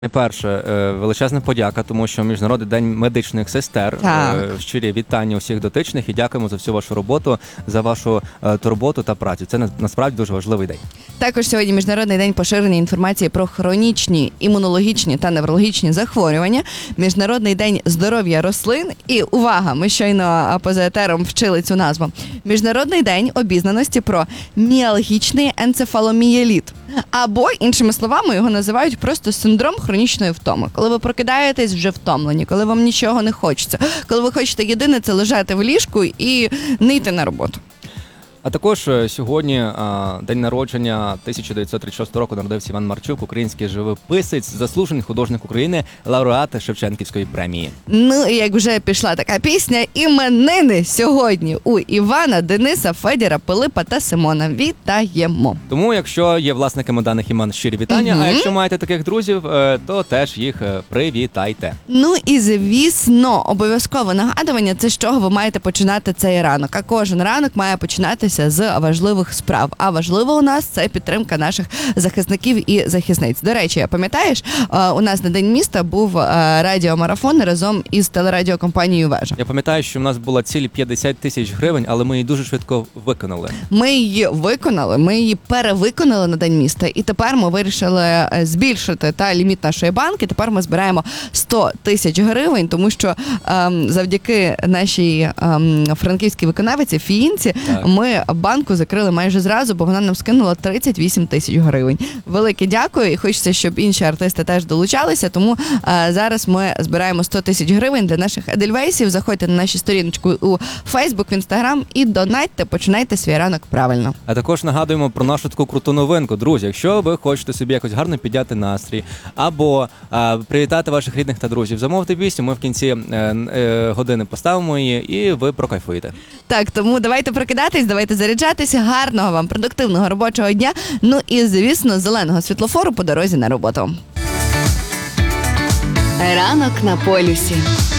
Найперше, величезна подяка, тому що Міжнародний день медичних сестер. Щирі вітання усіх дотичних і дякуємо за всю вашу роботу, за вашу турботу та працю. Це насправді дуже важливий день. Також сьогодні Міжнародний день поширення інформації про хронічні, імунологічні та неврологічні захворювання, Міжнародний день здоров'я рослин і, увага, ми щойно поза етером вчили цю назву, Міжнародний день обізнаності про міалгічний енцефаломієліт. Або, іншими словами, його називають просто синдром хронічної втоми. Коли ви прокидаєтесь вже втомлені, коли вам нічого не хочеться, коли ви хочете єдине це лежати в ліжку і не йти на роботу. А також сьогодні день народження 1936 року народився Іван Марчук, український живописець, заслужений художник України, лауреат Шевченківської премії. Ну і як вже пішла така пісня, іменини сьогодні у Івана, Дениса, Федіра, Пилипа та Симона. Вітаємо! Тому, якщо є власниками даних імен, щирі вітання, а якщо маєте таких друзів, то теж їх привітайте. Ну і звісно, обов'язково нагадування, це з чого ви маєте починати цей ранок. А кожен ранок має починатися з важливих справ. А важливо у нас це підтримка наших захисників і захисниць. До речі, пам'ятаєш, у нас на День міста був радіомарафон разом із телерадіокомпанією «Вежа». Я пам'ятаю, що в нас була ціль 50 тисяч гривень, але ми її дуже швидко виконали. Ми її виконали, ми її перевиконали на День міста, і тепер ми вирішили збільшити ліміт нашої банки. Тепер ми збираємо 100 тисяч гривень, тому що завдяки нашій франківській виконавиці Фіїнці ми банку закрили майже зразу, бо вона нам скинула 38 тисяч гривень. Велике дякую, і хочеться, щоб інші артисти теж долучалися, тому зараз ми збираємо 100 тисяч гривень для наших едельвейсів. Заходьте на наші сторіночку у Facebook, в Instagram і донатьте, починайте свій ранок правильно. А також нагадуємо про нашу таку круту новинку. Друзі, якщо ви хочете собі якось гарно підняти настрій або привітати ваших рідних та друзів, замовте пісню, ми в кінці години поставимо її і ви прокайфуєте. Так, тому давайте прокидатись, давайте заряджатися. Гарного вам, продуктивного робочого дня. Ну і, звісно, зеленого світлофору по дорозі на роботу. Ранок на полюсі.